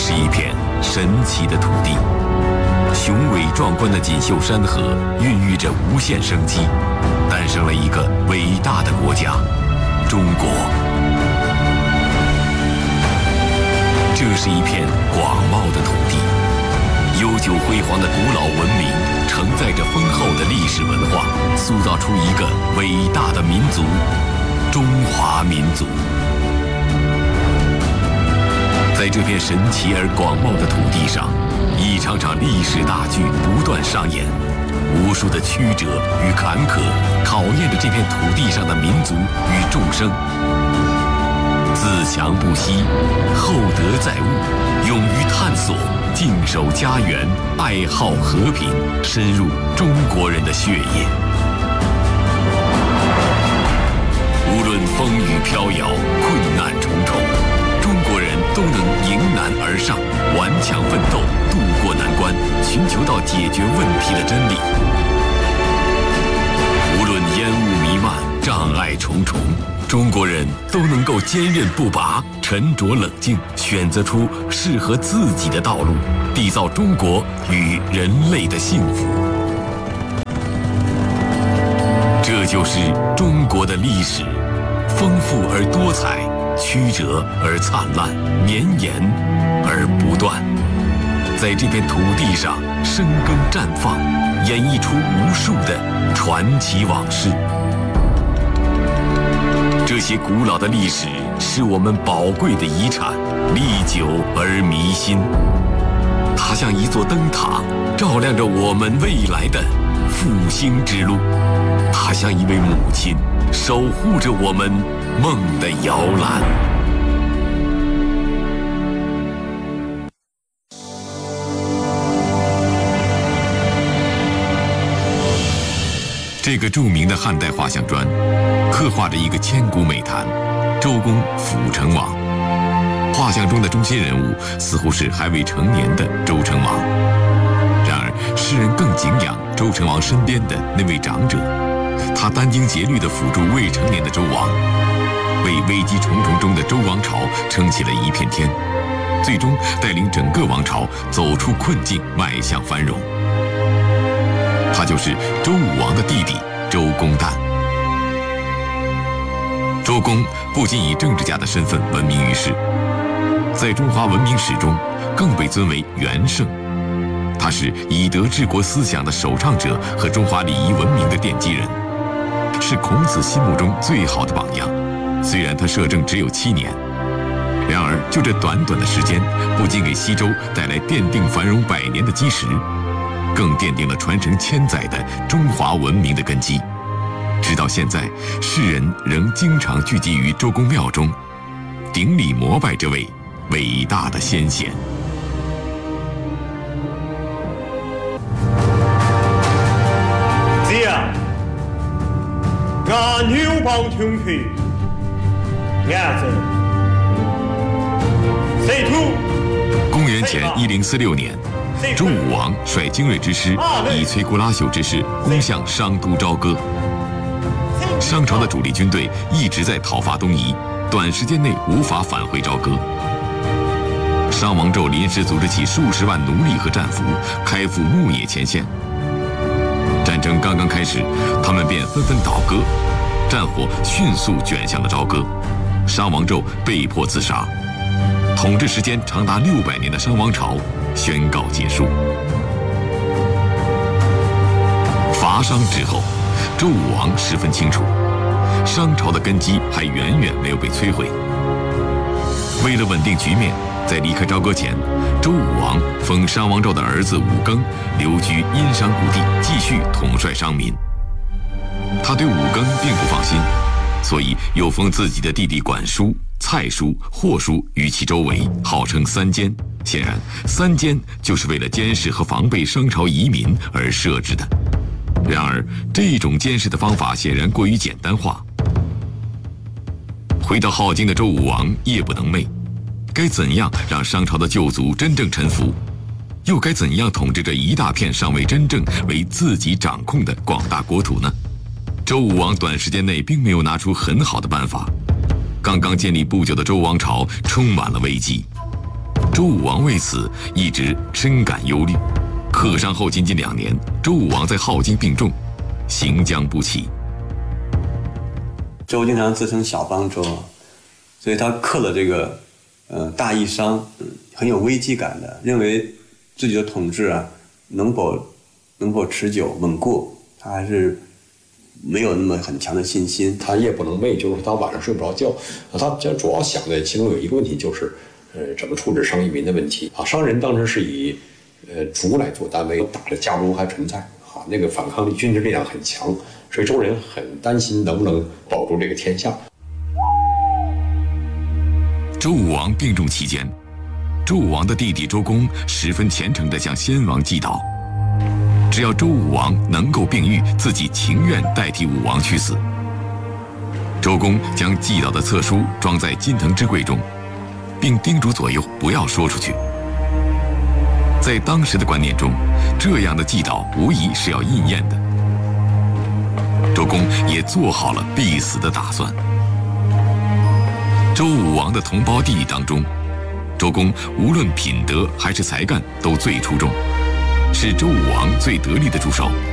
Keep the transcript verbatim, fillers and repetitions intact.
是一片神奇的土地，雄伟壮观的锦绣山河孕育着无限生机，诞生了一个伟大的国家——中国。这是一片广袤的土地，悠久辉煌的古老文明承载着丰厚的历史文化，塑造出一个伟大的民族——中华民族。在这片神奇而广袤的土地上，一场场历史大剧不断上演，无数的曲折与坎坷考验着这片土地上的民族与众生。自强不息，厚德载物，勇于探索，静守家园，爱好和平，深入中国人的血液。无论风雨飘摇，困难重重，中国人都能迎难而上，顽强奋斗，渡过难关，寻求到解决问题的真理。无论烟雾弥漫，障碍重重，中国人都能够坚韧不拔，沉着冷静，选择出适合自己的道路，缔造中国与人类的幸福。这就是中国的历史，丰富而多彩，曲折而灿烂，绵延而不断。在这片土地上生根绽放，演绎出无数的传奇往事。这些古老的历史是我们宝贵的遗产，历久而弥新。它像一座灯塔，照亮着我们未来的复兴之路。它像一位母亲，守护着我们梦的摇篮。这个著名的汉代画像砖，刻画着一个千古美谈——周公辅成王。画像中的中心人物似乎是还未成年的周成王，然而世人更敬仰周成王身边的那位长者，他殚精竭虑地辅助未成年的周王，为危机重重中的周王朝撑起了一片天，最终带领整个王朝走出困境，迈向繁荣。他就是周武王的弟弟周公旦。周公不仅以政治家的身份闻名于世，在中华文明史中更被尊为元圣。他是以德治国思想的首倡者和中华礼仪文明的奠基人，是孔子心目中最好的榜样。虽然他摄政只有七年，然而就这短短的时间，不仅给西周带来奠定繁荣百年的基石，更奠定了传承千载的中华文明的根基。直到现在，世人仍经常聚集于周公庙中，顶礼膜拜这位伟大的先贤。 子啊，俺牛帮听去，伢子，谁土？ 公元前一零四六年，周武王率精锐之师，以摧枯拉朽之势攻向商都朝歌。商朝的主力军队一直在讨伐东夷，短时间内无法返回朝歌。商王纣临时组织起数十万奴隶和战俘，开赴牧野前线。战争刚刚开始，他们便纷纷倒戈，战火迅速卷向了朝歌。商王纣被迫自杀，统治时间长达六百年的商王朝宣告结束。伐商之后，周武王十分清楚，商朝的根基还远远没有被摧毁。为了稳定局面，在离开朝歌前，周武王封商王纣的儿子武庚留居殷商故地，继续统帅商民。他对武庚并不放心，所以又封自己的弟弟管叔、蔡叔、霍叔于其周围，号称三监。显然，三监就是为了监视和防备商朝移民而设置的。然而，这种监视的方法显然过于简单化。回到镐京的周武王夜不能寐，该怎样让商朝的旧族真正臣服？又该怎样统治着一大片尚未真正为自己掌控的广大国土呢？周武王短时间内并没有拿出很好的办法。刚刚建立不久的周王朝充满了危机。 周武王为此一直深感忧虑。克商后仅仅两年，周武王在镐京病重，行将不起。 周经常自称小邦周，所以他克了这个呃大义商，嗯，很有危机感的，认为自己的统治啊能否能否持久稳固，他还是没有那么很强的信心。 他夜不能寐，就是他晚上睡不着觉。他主要想的其中有一个问题就是，呃，怎么处置商议民的问题啊？商人当时是以呃族来做单位，打的家族还存在啊，那个反抗力、军事力量很强，所以周人很担心能不能保住这个天下。 周武王病重期间，周武王的弟弟周公十分虔诚地向先王祭祷，只要周武王能够病愈，自己情愿代替武王去死。周公将祭祷的册书装在金藤之柜中，并叮嘱左右不要说出去。在当时的观念中，这样的祭祷无疑是要应验的。周公也做好了必死的打算。周武王的同胞弟弟当中，周公无论品德还是才干都最出众，是周武王最得力的助手。